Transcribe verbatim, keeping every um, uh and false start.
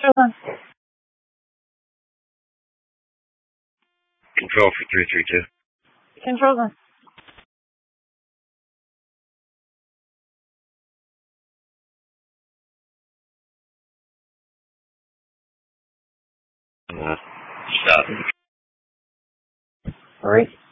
Chosen. Control for three three two. Control. Uh, stop. Three.